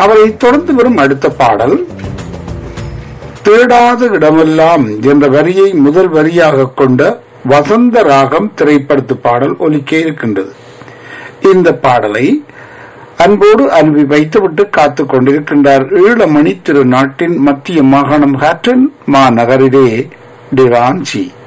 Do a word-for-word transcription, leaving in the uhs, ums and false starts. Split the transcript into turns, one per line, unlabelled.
அவரை தொடர்ந்து வரும் அடுத்த பாடல் தேடாத இடமெல்லாம் என்ற வரியை முதல் வரியாக கொண்ட வசந்த ராகம் திரைப்படத்து பாடல் ஒலிக்க இருக்கின்றது. இந்த பாடலை அன்போடு அனுப்பி வைத்துவிட்டு காத்துக் கொண்டிருக்கின்றார் ஈழமணி திருநாட்டின் மத்திய மாகாணம் ஹாட்டன் மாநகரிலே டிரான்சி.